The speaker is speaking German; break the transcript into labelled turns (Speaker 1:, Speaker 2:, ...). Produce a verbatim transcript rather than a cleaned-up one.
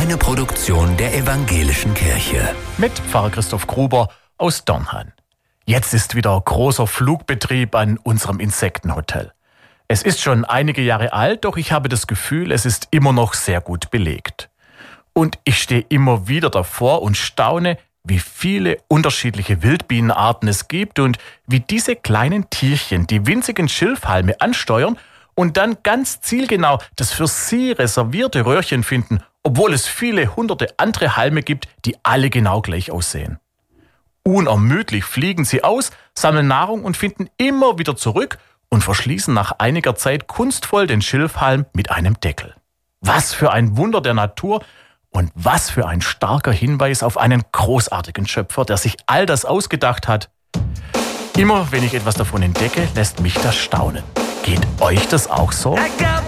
Speaker 1: Eine Produktion der Evangelischen Kirche.
Speaker 2: Mit Pfarrer Christoph Gruber aus Dornhan. Jetzt ist wieder großer Flugbetrieb an unserem Insektenhotel. Es ist schon einige Jahre alt, doch ich habe das Gefühl, es ist immer noch sehr gut belegt. Und ich stehe immer wieder davor und staune, wie viele unterschiedliche Wildbienenarten es gibt und wie diese kleinen Tierchen die winzigen Schilfhalme ansteuern und dann ganz zielgenau das für sie reservierte Röhrchen finden, obwohl es viele hunderte andere Halme gibt, die alle genau gleich aussehen. Unermüdlich fliegen sie aus, sammeln Nahrung und finden immer wieder zurück und verschließen nach einiger Zeit kunstvoll den Schilfhalm mit einem Deckel. Was für ein Wunder der Natur und was für ein starker Hinweis auf einen großartigen Schöpfer, der sich all das ausgedacht hat. Immer wenn ich etwas davon entdecke, lässt mich das staunen. Geht euch das auch so?